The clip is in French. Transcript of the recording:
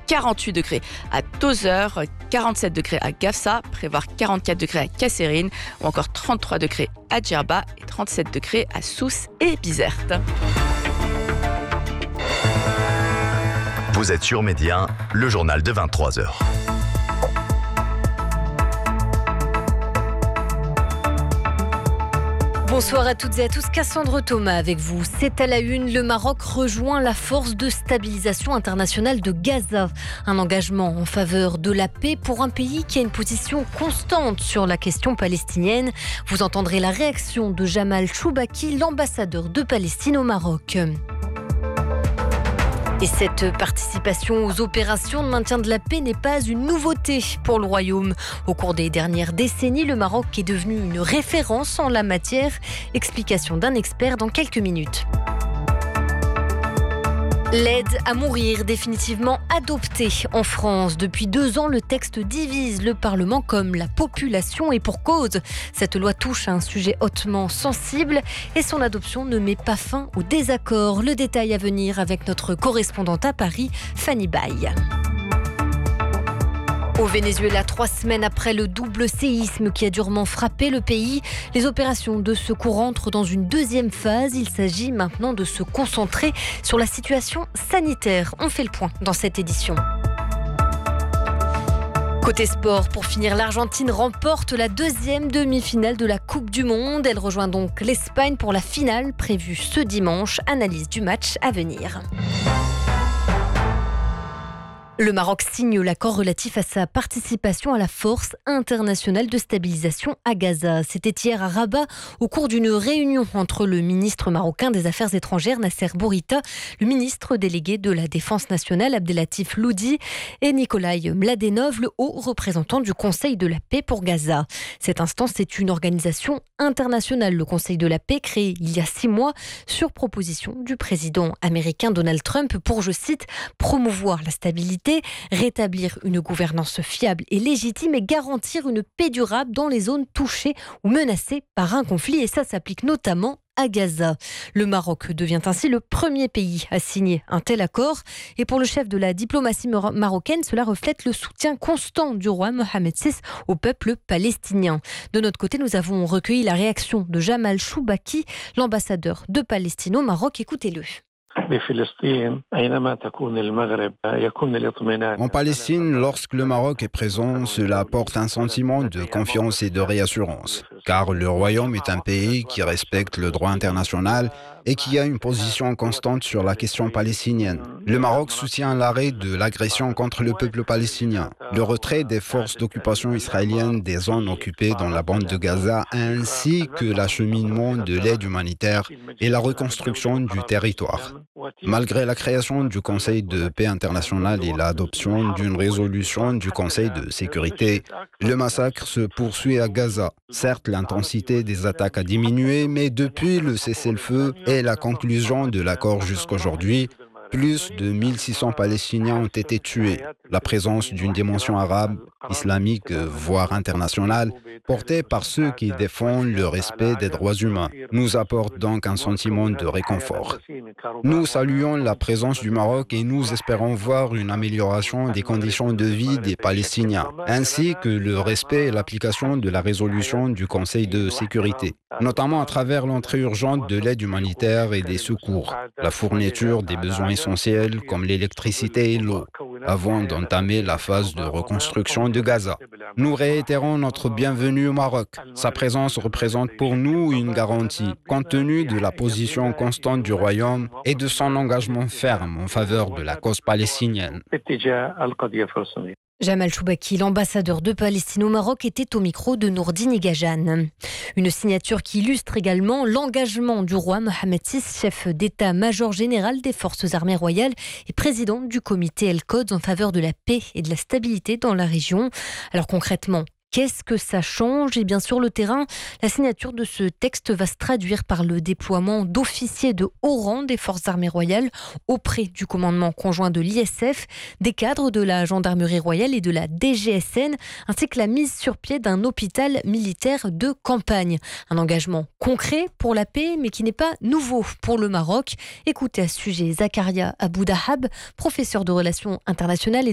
48 degrés à Tozeur, 47 degrés à Gafsa, prévoir 44 degrés à Kasserine ou encore 33 degrés à Djerba et 37 degrés à Sousse et Bizerte. Vous êtes sur Média, le journal de 23h. Bonsoir à toutes et à tous, Cassandre Thomas avec vous. C'est à la une, le Maroc rejoint la force de stabilisation internationale de Gaza. Un engagement en faveur de la paix pour un pays qui a une position constante sur la question palestinienne. Vous entendrez la réaction de Jamal Choubaki, l'ambassadeur de Palestine au Maroc. Et cette participation aux opérations de maintien de la paix n'est pas une nouveauté pour le Royaume. Au cours des dernières décennies, le Maroc est devenu une référence en la matière. Explication d'un expert dans quelques minutes. L'aide à mourir définitivement adoptée en France. Depuis 2 ans, le texte divise le Parlement comme la population et pour cause. Cette loi touche à un sujet hautement sensible et son adoption ne met pas fin au désaccord. Le détail à venir avec notre correspondante à Paris, Fanny Baye. Au Venezuela, 3 semaines après le double séisme qui a durement frappé le pays, les opérations de secours entrent dans une deuxième phase. Il s'agit maintenant de se concentrer sur la situation sanitaire. On fait le point dans cette édition. Côté sport, pour finir, l'Argentine remporte la 2e demi-finale de la Coupe du Monde. Elle rejoint donc l'Espagne pour la finale prévue ce dimanche. Analyse du match à venir. Le Maroc signe l'accord relatif à sa participation à la force internationale de stabilisation à Gaza. C'était hier à Rabat au cours d'une réunion entre le ministre marocain des Affaires étrangères Nasser Bourita, le ministre délégué de la Défense nationale Abdelatif Loudi et Nikolai Mladenov, le haut représentant du Conseil de la paix pour Gaza. Cette instance est une organisation internationale, le Conseil de la paix, créé il y a 6 mois sur proposition du président américain Donald Trump pour, je cite, promouvoir la stabilité, rétablir une gouvernance fiable et légitime et garantir une paix durable dans les zones touchées ou menacées par un conflit. Et ça s'applique notamment à Gaza. Le Maroc devient ainsi le premier pays à signer un tel accord. Et pour le chef de la diplomatie marocaine, cela reflète le soutien constant du roi Mohamed VI au peuple palestinien. De notre côté, nous avons recueilli la réaction de Jamal Choubaki, l'ambassadeur de Palestine au Maroc. Écoutez-le. En Palestine, lorsque le Maroc est présent, cela apporte un sentiment de confiance et de réassurance. Car le Royaume est un pays qui respecte le droit international et qui a une position constante sur la question palestinienne. Le Maroc soutient l'arrêt de l'agression contre le peuple palestinien, le retrait des forces d'occupation israéliennes des zones occupées dans la bande de Gaza, ainsi que l'acheminement de l'aide humanitaire et la reconstruction du territoire. Malgré la création du Conseil de paix international et l'adoption d'une résolution du Conseil de sécurité, le massacre se poursuit à Gaza. Certes, l'intensité des attaques a diminué, mais depuis le cessez-le-feu et la conclusion de l'accord jusqu'aujourd'hui, plus de 1600 Palestiniens ont été tués. La présence d'une dimension arabe, islamique, voire internationale, portée par ceux qui défendent le respect des droits humains, nous apporte donc un sentiment de réconfort. Nous saluons la présence du Maroc et nous espérons voir une amélioration des conditions de vie des Palestiniens, ainsi que le respect et l'application de la résolution du Conseil de sécurité, notamment à travers l'entrée urgente de l'aide humanitaire et des secours, la fourniture des besoins essentiels comme l'électricité et l'eau, avant d'entamer la phase de reconstruction de Gaza. Nous réitérons notre bienvenue au Maroc. Sa présence représente pour nous une garantie, compte tenu de la position constante du Royaume et de son engagement ferme en faveur de la cause palestinienne. Jamal Choubaki, l'ambassadeur de Palestine au Maroc, était au micro de Nourdine Igajan. Une signature qui illustre également l'engagement du roi Mohamed VI, chef d'état-major général des forces armées royales et président du comité El-Quds en faveur de la paix et de la stabilité dans la région. Alors concrètement, qu'est-ce que ça change ? Et bien sur le terrain, la signature de ce texte va se traduire par le déploiement d'officiers de haut rang des forces armées royales auprès du commandement conjoint de l'ISF, des cadres de la gendarmerie royale et de la DGSN, ainsi que la mise sur pied d'un hôpital militaire de campagne. Un engagement concret pour la paix, mais qui n'est pas nouveau pour le Maroc. Écoutez à ce sujet Zakaria Abou Dahab, professeur de relations internationales et